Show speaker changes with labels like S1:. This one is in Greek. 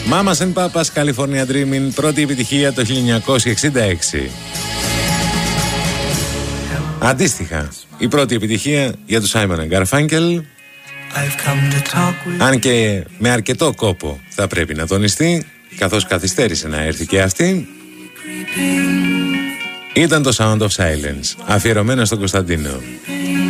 S1: Mamas and Papas, California Dreaming, πρώτη επιτυχία το 1966. Αντίστοιχα, η πρώτη επιτυχία για τους Simon & Garfunkel, αν και με αρκετό κόπο θα πρέπει να τονιστεί, καθώς καθυστέρησε να έρθει και αυτή, ήταν το Sound of Silence, αφιερωμένο στον Κωνσταντίνο.